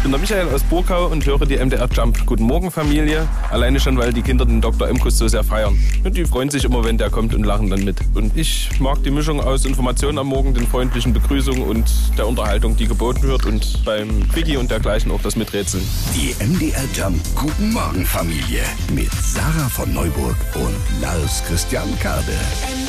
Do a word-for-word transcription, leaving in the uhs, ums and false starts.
bin der Michael aus Burkau und höre die M D R Jump. Guten Morgen, Familie. Alleine schon, weil die Kinder den Doktor Emkus so sehr feiern. Und die freuen sich immer, wenn der kommt und lachen dann mit. Und ich mag die Mischung aus Informationen am Morgen, den freundlichen Begrüßungen und der Unterhaltung, die geboten wird. Und beim Quickie und dergleichen auch das Miträtseln. Die M D R Jump Guten Morgen, Familie. Mit Sarah von Neuburg und Lars Christian Kade.